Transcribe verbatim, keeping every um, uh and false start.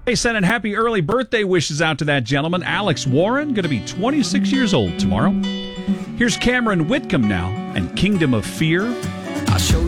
Hey, sending happy early birthday wishes out to that gentleman, Alex Warren, going to be twenty-six years old tomorrow. Here's Cameron Whitcomb now and Kingdom of Fear. I'll show